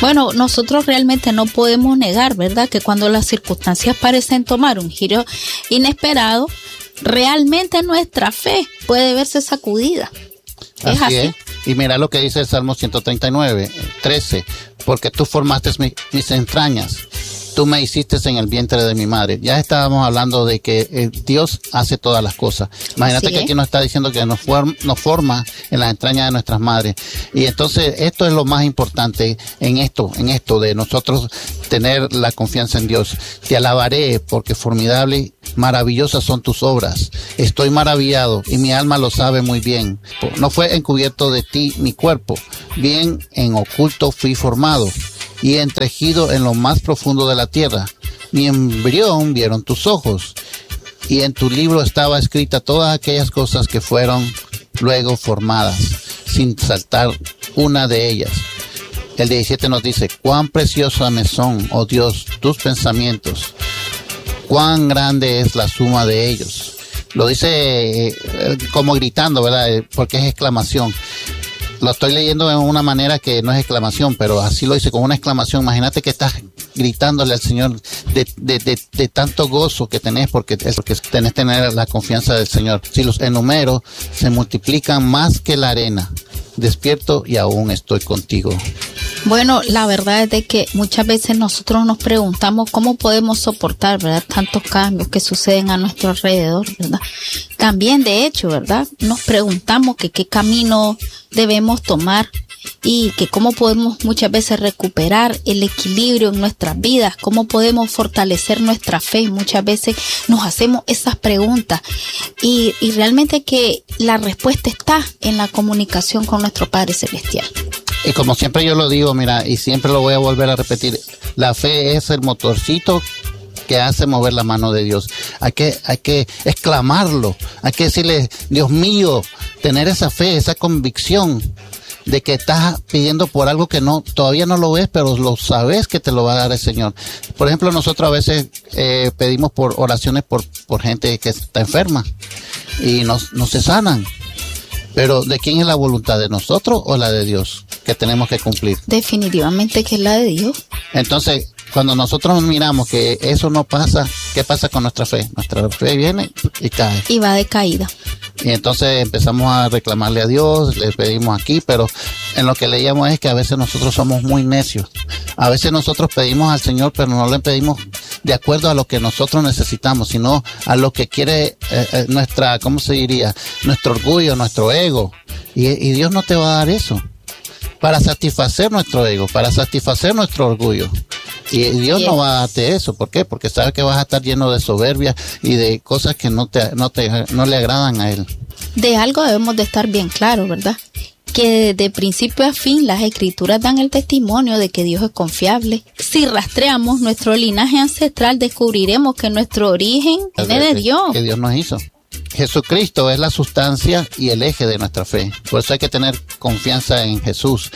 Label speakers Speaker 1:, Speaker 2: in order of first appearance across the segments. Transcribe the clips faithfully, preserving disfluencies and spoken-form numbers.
Speaker 1: Bueno, nosotros realmente no podemos negar, ¿verdad?, que cuando las circunstancias parecen tomar un giro inesperado, realmente nuestra fe puede verse sacudida. Es así.
Speaker 2: Es. Y mira lo que dice el Salmo ciento treinta y nueve, trece, porque tú formaste mi, mis entrañas, tú me hiciste en el vientre de mi madre. Ya estábamos hablando de que eh, Dios hace todas las cosas. Imagínate que aquí nos está diciendo que nos, form, nos forma en las entrañas de nuestras madres. Y entonces esto es lo más importante en esto, en esto de nosotros tener la confianza en Dios. Te alabaré porque formidable, maravillosas son tus obras. Estoy maravillado y mi alma lo sabe muy bien. No fue encubierto de ti mi cuerpo, bien en oculto fui formado y entrejido en lo más profundo de la tierra. Mi embrión vieron tus ojos, y en tu libro estaba escrita todas aquellas cosas que fueron luego formadas, sin saltar una de ellas. El diecisiete nos dice, cuán preciosa me son, oh Dios, tus pensamientos, cuán grande es la suma de ellos. Lo dice eh, como gritando, ¿verdad? Porque es exclamación. Lo estoy leyendo de una manera que no es exclamación, pero así lo dice con una exclamación. Imagínate que estás gritándole al Señor de, de, de, de tanto gozo que tenés, porque, porque tenés que tener la confianza del Señor. Si los enumero, se multiplican más que la arena. Despierto y aún estoy contigo.
Speaker 1: Bueno, la verdad es de que muchas veces nosotros nos preguntamos cómo podemos soportar, ¿verdad?, tantos cambios que suceden a nuestro alrededor, ¿verdad? También, de hecho, ¿verdad?, nos preguntamos que qué camino debemos tomar y que cómo podemos muchas veces recuperar el equilibrio en nuestras vidas, cómo podemos fortalecer nuestra fe. Muchas veces nos hacemos esas preguntas y, y realmente que la respuesta está en la comunicación con nuestro Padre Celestial.
Speaker 2: Y como siempre yo lo digo, mira, y siempre lo voy a volver a repetir, la fe es el motorcito que hace mover la mano de Dios. Hay que, hay que exclamarlo, hay que decirle, Dios mío, tener esa fe, esa convicción de que estás pidiendo por algo que no, todavía no lo ves, pero lo sabes que te lo va a dar el Señor. Por ejemplo, nosotros a veces eh, pedimos por oraciones por, por gente que está enferma y no, no se sanan. Pero ¿de quién es la voluntad? ¿De nosotros o la de Dios que tenemos que cumplir?
Speaker 1: Definitivamente que es la de Dios.
Speaker 2: Entonces, cuando nosotros miramos que eso no pasa, ¿qué pasa con nuestra fe? Nuestra fe viene y cae.
Speaker 1: Y va de caída.
Speaker 2: Y entonces empezamos a reclamarle a Dios, le pedimos aquí, pero en lo que leíamos es que a veces nosotros somos muy necios. A veces nosotros pedimos al Señor, pero no le pedimos de acuerdo a lo que nosotros necesitamos, sino a lo que quiere eh, eh, nuestra, ¿cómo se diría? Nuestro orgullo, nuestro ego. Y, y Dios no te va a dar eso. Para satisfacer nuestro ego, para satisfacer nuestro orgullo. Y Dios no va a darte eso. ¿Por qué? Porque sabe que vas a estar lleno de soberbia y de cosas que no te, no te, no le agradan a Él.
Speaker 1: De algo debemos de estar bien claros, ¿verdad? Que de principio a fin las Escrituras dan el testimonio de que Dios es confiable. Si rastreamos nuestro linaje ancestral, descubriremos que nuestro origen viene de Dios.
Speaker 2: Que Dios nos hizo. Jesucristo es la sustancia y el eje de nuestra fe. Por eso hay que tener confianza en Jesús.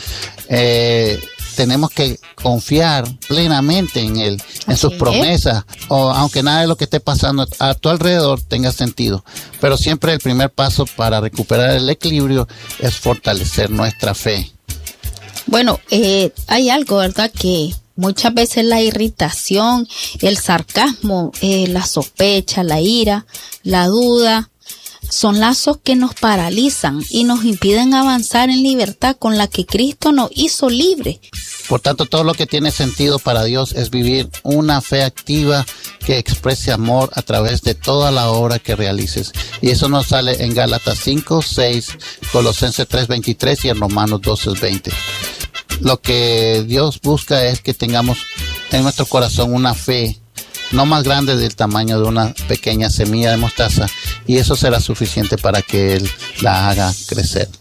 Speaker 2: Eh, tenemos que confiar plenamente en Él, en sus promesas, o aunque nada de lo que esté pasando a tu alrededor tenga sentido. Pero siempre el primer paso para recuperar el equilibrio es fortalecer nuestra fe.
Speaker 1: Bueno, eh, hay algo, ¿verdad?, que muchas veces la irritación, el sarcasmo, eh, la sospecha, la ira, la duda, son lazos que nos paralizan y nos impiden avanzar en libertad con la que Cristo nos hizo libres.
Speaker 2: Por tanto, todo lo que tiene sentido para Dios es vivir una fe activa que exprese amor a través de toda la obra que realices. Y eso nos sale en Gálatas cinco, seis, Colosenses tres, veintitrés y en Romanos doce, veinte. Lo que Dios busca es que tengamos en nuestro corazón una fe no más grande del tamaño de una pequeña semilla de mostaza, y eso será suficiente para que Él la haga crecer.